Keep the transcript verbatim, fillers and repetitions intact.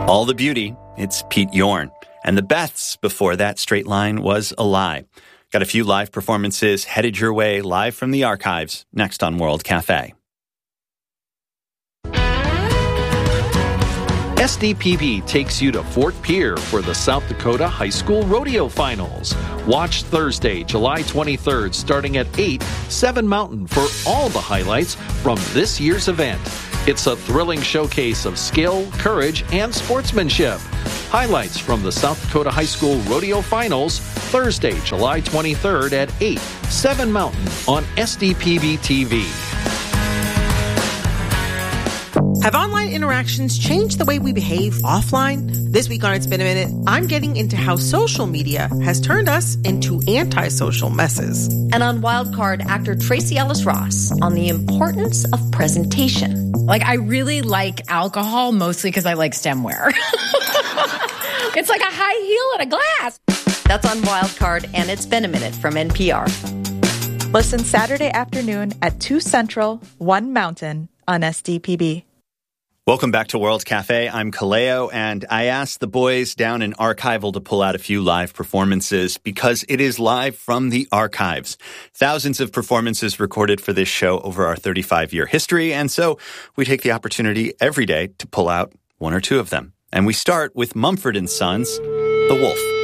All the Beauty, it's Pete Yorn. And the Beths before that, Straight Line was a Lie. Got a few live performances headed your way live from the archives next on World Cafe. S D P B takes you to Fort Pierre for the South Dakota High School Rodeo Finals. Watch Thursday, July twenty-third, starting at eight, seven Mountain for all the highlights from this year's event. It's a thrilling showcase of skill, courage, and sportsmanship. Highlights from the South Dakota High School Rodeo Finals, Thursday, July twenty-third at eight, seven Mountain on S D P B T V. Have online interactions changed the way we behave offline? This week on It's Been a Minute, I'm getting into how social media has turned us into antisocial messes. And on Wildcard, actor Tracy Ellis Ross on the importance of presentation. Like, I really like alcohol, mostly because I like stemware. It's like a high heel and a glass. That's on Wildcard, and It's Been a Minute from N P R. Listen Saturday afternoon at two Central, one Mountain on S D P B. Welcome back to World Cafe. I'm Kaleo, and I asked the boys down in Archival to pull out a few live performances because it is live from the archives. Thousands of performances recorded for this show over our thirty-five-year history, and so we take the opportunity every day to pull out one or two of them. And we start with Mumford and Sons, The Wolf.